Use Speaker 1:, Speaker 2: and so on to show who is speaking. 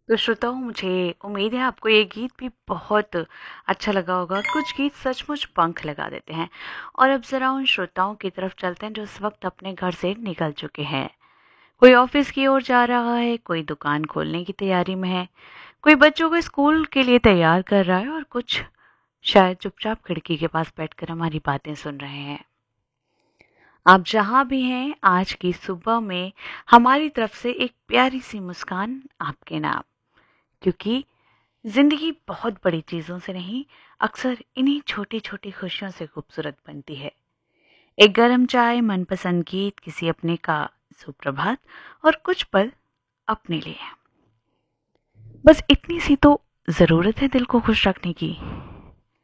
Speaker 1: तो श्रोताओं, मुझे उम्मीद है आपको ये गीत भी बहुत अच्छा लगा होगा। कुछ गीत सचमुच पंख लगा देते हैं। और अब ज़रा उन श्रोताओं की तरफ चलते हैं जो इस वक्त अपने घर से निकल चुके हैं। कोई ऑफिस की ओर जा रहा है, कोई दुकान खोलने की तैयारी में है, कोई बच्चों को स्कूल के लिए तैयार कर रहा है और कुछ शायद चुपचाप खिड़की के पास बैठकर हमारी बातें सुन रहे हैं। आप जहां भी हैं, आज की सुबह में हमारी तरफ से एक प्यारी सी मुस्कान आपके नाम। क्योंकि जिंदगी बहुत बड़ी चीजों से नहीं, अक्सर इन्हीं छोटी छोटी खुशियों से खूबसूरत बनती है। एक गर्म चाय, मनपसंद गीत, किसी अपने का सुप्रभात और कुछ पल अपने लिए। बस इतनी सी तो जरूरत है दिल को खुश रखने की।